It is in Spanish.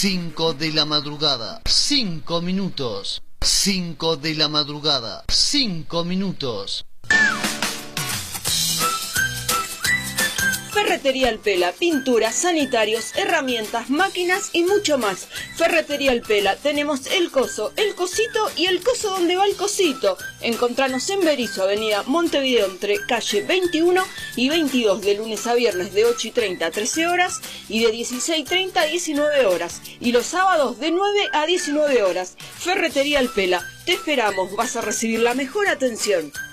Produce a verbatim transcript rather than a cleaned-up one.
cinco de la madrugada, cinco minutos. cinco de la madrugada, cinco minutos. Ferretería Alpela, pinturas, sanitarios, herramientas, máquinas y mucho más. Ferretería Alpela, tenemos el coso, el cosito y el coso donde va el cosito. Encontranos en Berisso, avenida Montevideo, entre calle veintiuno y veintidós, de lunes a viernes de ocho y treinta a trece horas y de dieciséis y treinta a diecinueve horas. Y los sábados de nueve a diecinueve horas. Ferretería Alpela, te esperamos, vas a recibir la mejor atención.